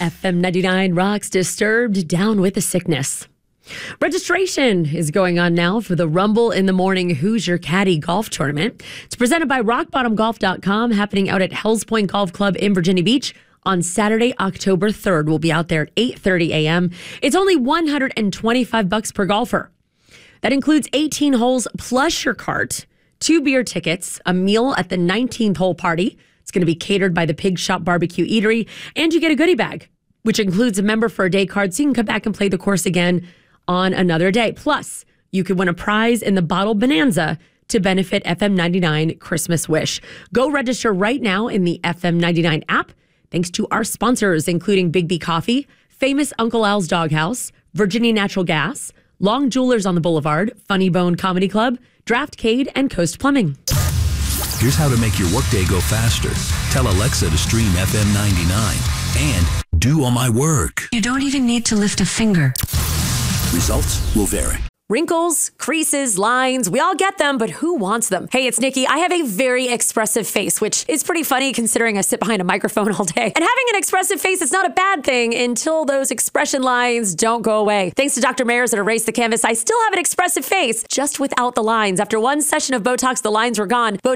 FM 99 rocks Disturbed, Down with the Sickness. Registration is going on now for the Rumble in the Morning Who's Your Caddy golf tournament. It's presented by rockbottomgolf.com, happening out at Hells Point Golf Club in Virginia Beach on Saturday, October 3rd. We'll be out there at 8:30 a.m. It's only $125 per golfer. That includes 18 holes plus your cart, 2 beer tickets, a meal at the 19th hole party. It's going to be catered by the Pig Shop Barbecue Eatery, and you get a goodie bag, which includes a member for a day card, so you can come back and play the course again on another day. Plus, you could win a prize in the Bottle Bonanza to benefit FM 99 Christmas Wish. Go register right now in the FM 99 app, thanks to our sponsors, including Big B Coffee, Famous Uncle Al's Doghouse, Virginia Natural Gas, Long Jewelers on the Boulevard, Funny Bone Comedy Club, Draftcade, and Coast Plumbing. Here's how to make your workday go faster. Tell Alexa to stream FM 99 and do all my work. You don't even need to lift a finger. Results will vary. Wrinkles, creases, lines, we all get them, but who wants them? Hey, it's Nikki. I have a very expressive face, which is pretty funny considering I sit behind a microphone all day. And having an expressive face is not a bad thing until those expression lines don't go away. Thanks to Dr. Mayers that erased the canvas, I still have an expressive face, just without the lines. After one session of Botox, the lines were gone.